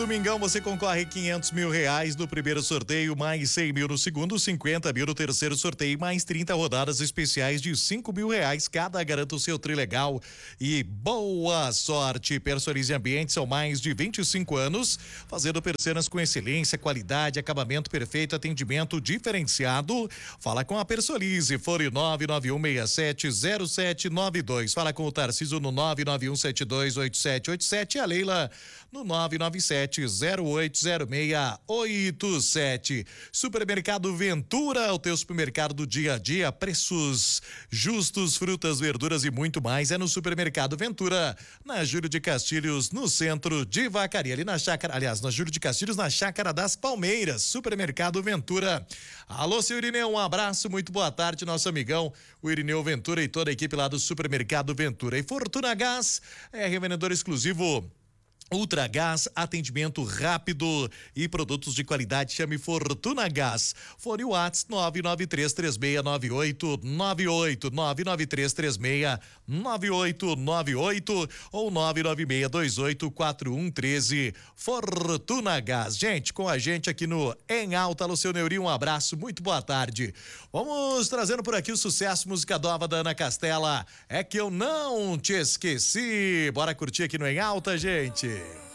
Domingão você concorre R$ 500 mil no primeiro sorteio, mais 100 mil no segundo, 50 mil no terceiro sorteio, mais 30 rodadas especiais de R$ 5 mil cada. Garanta o seu trilegal e boa sorte. Personalize Ambiente, são mais de 25 anos, fazendo persianas com excelência, qualidade, acabamento perfeito, atendimento diferenciado. Fala com a Personalize, fone 991670792. Fala com o Tarcísio no 991728787 e a Leila no 997-080687. Supermercado Ventura, o teu supermercado do dia a dia, preços justos, frutas, verduras e muito mais. É no Supermercado Ventura, na Júlio de Castilhos, no centro de Vacaria, ali na chácara, aliás, na Júlio de Castilhos, na Chácara das Palmeiras. Supermercado Ventura. Alô, seu Irineu, um abraço, muito boa tarde, nosso amigão, o Irineu Ventura e toda a equipe lá do Supermercado Ventura. E Fortuna Gás é revendedor exclusivo Ultragás, atendimento rápido e produtos de qualidade. Chame Fortuna Gás. Fone WhatsApp 993369898, 993369898 ou 996284113. Fortuna Gás. Gente, com a gente aqui no Em Alta, Luciano Neuri, um abraço, muito boa tarde. Vamos trazendo por aqui o sucesso, música nova da Ana Castela, É Que Eu Não Te Esqueci. Bora curtir aqui no Em Alta, gente.